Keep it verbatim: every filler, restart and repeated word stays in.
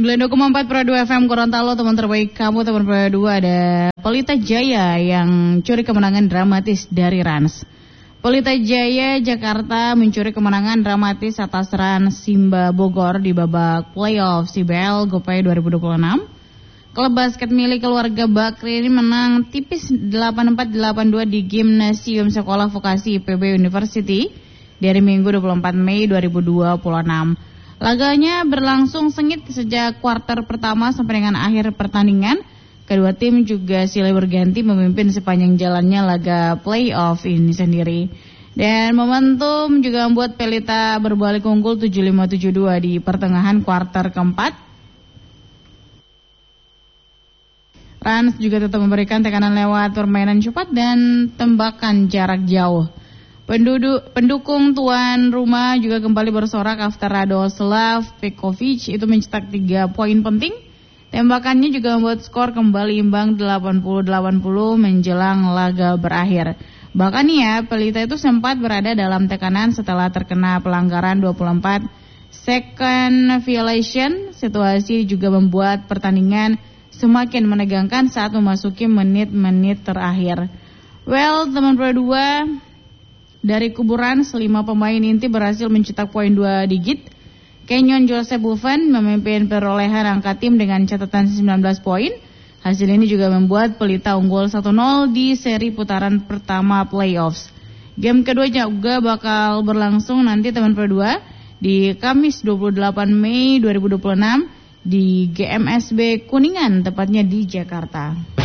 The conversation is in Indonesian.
sembilan puluh dua koma empat Pro dua F M Gorontalo, teman terbaik kamu. Teman Pro dua ada Pelita Jaya yang curi kemenangan dramatis dari Rans. Pelita Jaya Jakarta mencuri kemenangan dramatis atas Rans Simba Bogor di babak playoff C B L Gopay dua ribu dua puluh enam. Klub basket milik keluarga Bakri ini menang tipis delapan empat delapan dua di Gimnasium Sekolah Vokasi I P B University dari Minggu dua puluh empat Mei dua ribu dua puluh enam. Laganya berlangsung sengit sejak kuarter pertama sampai dengan akhir pertandingan. Kedua tim juga silih berganti memimpin sepanjang jalannya laga playoff ini sendiri. Dan momentum juga membuat Pelita berbalik unggul tujuh lima tujuh dua di pertengahan kuarter keempat. Rans juga tetap memberikan tekanan lewat permainan cepat dan tembakan jarak jauh. Penduduk, pendukung tuan rumah juga kembali bersorak after Radoslav Pekovic itu mencetak tiga poin penting. Tembakannya juga membuat skor kembali imbang delapan puluh delapan puluh menjelang laga berakhir. Bahkan ya, Pelita itu sempat berada dalam tekanan setelah terkena pelanggaran dua puluh empat second violation. Situasi juga membuat pertandingan semakin menegangkan saat memasuki menit-menit terakhir. Well, teman Pro dua, dari kuburan selima pemain inti berhasil mencetak poin dua digit. Kenyon Joseph Buffon memimpin perolehan angka tim dengan catatan sembilan belas poin. Hasil ini juga membuat Pelita unggul satu nol di seri putaran pertama playoffs. Game kedua juga bakal berlangsung nanti teman Pro dua di Kamis dua puluh delapan Mei dua ribu dua puluh enam di G M S B Kuningan, tepatnya di Jakarta.